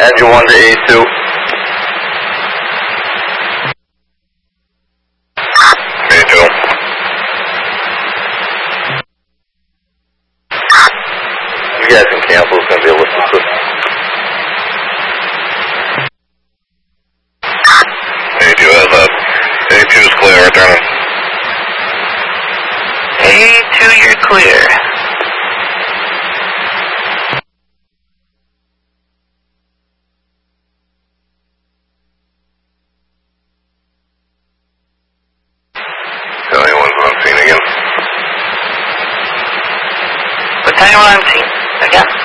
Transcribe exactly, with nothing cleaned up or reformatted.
Engine one to A two. A two. You guys can cancel, it's going to be a listen to. A two has that. A two is clear, returning. A two, you're clear. Tell you one's on scene again. What time are you on scene? Again?